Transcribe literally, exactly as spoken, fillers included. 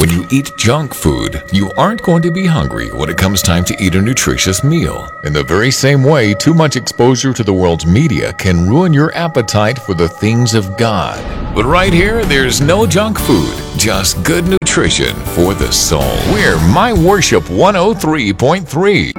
When you eat junk food, you aren't going to be hungry when it comes time to eat a nutritious meal. In the very same way, too much exposure to the world's media can ruin your appetite for the things of God. But right here, there's no junk food, just good nutrition for the soul. We're My Worship one oh three point three.